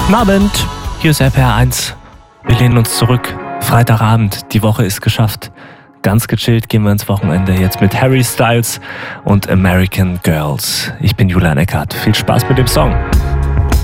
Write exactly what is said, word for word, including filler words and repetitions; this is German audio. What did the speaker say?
Guten Abend, hier ist R P R eins. Wir lehnen uns zurück. Freitagabend, die Woche ist geschafft. Ganz gechillt gehen wir ins Wochenende jetzt mit Harry Styles und American Girls. Ich bin Julian Eckhardt. Viel Spaß mit dem Song.